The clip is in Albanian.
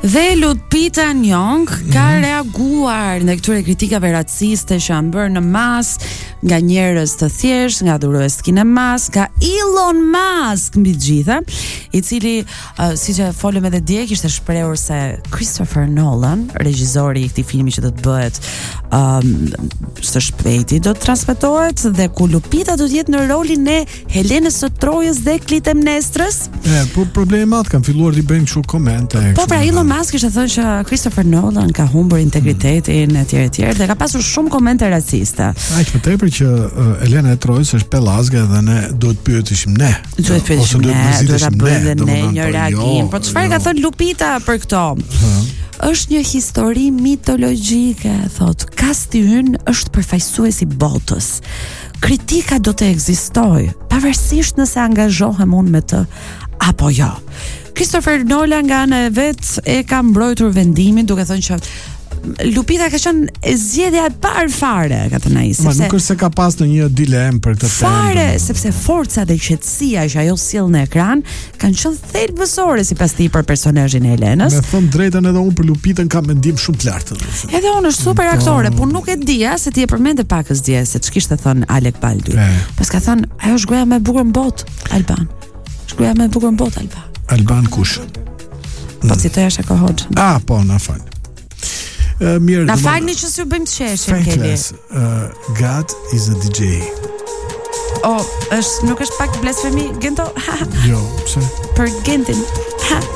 Dhe Lupita Nyong'o ka reaguar ndaj këtyre kritikave raciste që janë bërë në mas nga njerëz të thjeshtë, nga dhurues të kinemas, nga Elon Musk mbi të gjitha, i cili siç e folëm edhe dje kishte shprehur se Christopher Nolan, regjizori i këtij filmi që do të bëhet së shpejti do të transmetohet dhe ku Lupita do të jetë në rolin e Helenës së Trojës dhe Klitemnestrës. Po problemat kanë filluar të bëjnë kështu komente. Po pra Elon Musk kishte thënë që Christopher Nolan ka humbur integritetin etj dhe ka pasur shumë komente raciste. Aq më tepër që Helena e Trojës është pellazge dhe ne duhet pyetishim ne. Duhet ta bëjmë ne një reagim. Po çfarë ka thënë Lupita për këto? Është një histori mitologjike, thot. Kasti ynë është përfaqësues i botës. Kritika do të ekzistojë, pavarësisht nëse angazhohem unë me të apo jo. Christopher Nolan nga ana e vet e ka mbrojtur vendimin duke thënë që Lupita ka qenë zgjedhja e parë fare, ka thënë ai, sepse nuk është se ka pas ndonjë dilemë për këtë temë. Fare, sepse forca dhe qetësia që ajo sjell në ekran kanë qenë thelbësore sipas tij për personazhin e Helenës. Me thënë drejtën edhe unë për Lupitën kam mendim shumë të lartë. Edhe unë është super aktore, por nuk e dija se ti e përmendë pakës dje se ç'kishte thënë Alec Baldwin. Pas ka thënë ajo është goja më e bukur në botë, Alban. Është goja më e bukur në botë, Alban. Alban kush? Po citoja Shako Hoxha. Po, na fal. Mirë, na falni që s'ju bëjmë të sheshin, Keli. God is a DJ. Nuk është pak blasfemi, Gento? Jo, pse? Për Gentin.